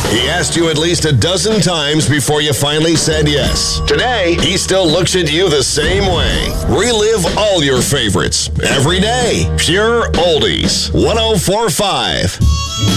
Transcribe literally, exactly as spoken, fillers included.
He asked you at least a dozen times before you finally said yes. Today, he still looks at you the same way. Relive all your favorites every day. Pure Oldies. one oh four point five.